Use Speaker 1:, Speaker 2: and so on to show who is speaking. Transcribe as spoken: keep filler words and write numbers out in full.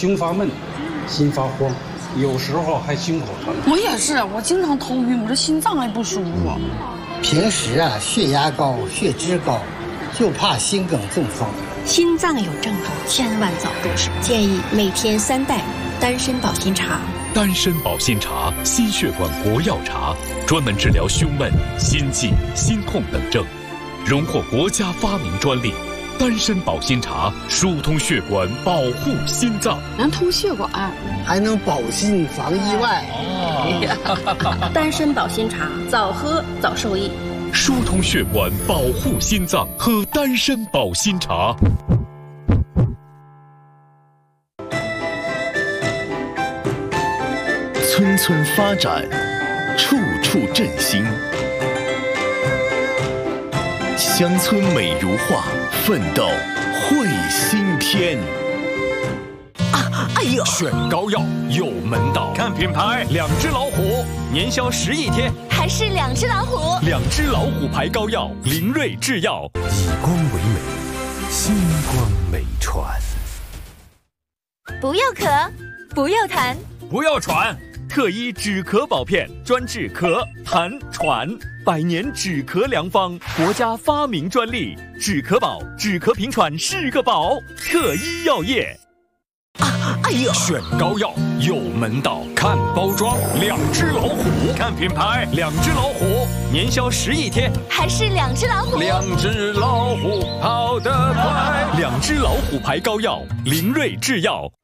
Speaker 1: 胸发闷、心发慌，有时候还心口疼。
Speaker 2: 我也是，我经常头晕，我这心脏也不舒服。
Speaker 3: 平时啊，血压高、血脂高，就怕心梗中风。
Speaker 4: 心脏有症状，千万早入手。建议每天三袋丹参保心茶。
Speaker 5: 丹参保心茶，心血管国药茶，专门治疗胸闷、心悸、心痛等症，荣获国家发明专利。丹参保心茶疏通血管，保护心脏，
Speaker 2: 能通血管，
Speaker 3: 还能保心防意外。
Speaker 4: 哦、丹参保心茶，早喝早受益。
Speaker 5: 疏通血管，保护心脏，喝丹参保心茶。
Speaker 6: 村村发展，处处振兴。乡村美如画，奋斗绘新天。
Speaker 7: 啊，哎呦！
Speaker 8: 选膏药有门道，看品牌，两只老虎，年销十亿天，
Speaker 7: 还是两只老虎。
Speaker 8: 两只老虎牌膏药，灵瑞制药，
Speaker 9: 以光为美，星光美传。
Speaker 7: 不要咳，不要痰，
Speaker 8: 不要喘。特医止咳宝片，专治咳、痰、喘，百年止咳良方，国家发明专利。止咳宝，止咳平喘是个宝。特医药业。
Speaker 7: 啊，哎呦！
Speaker 8: 选膏药有门道，看包装，两只老虎，看品牌，两只老虎，年销十亿天，
Speaker 7: 还是两只老虎。
Speaker 8: 两只老虎跑得快，两只老虎牌膏药，灵瑞制药。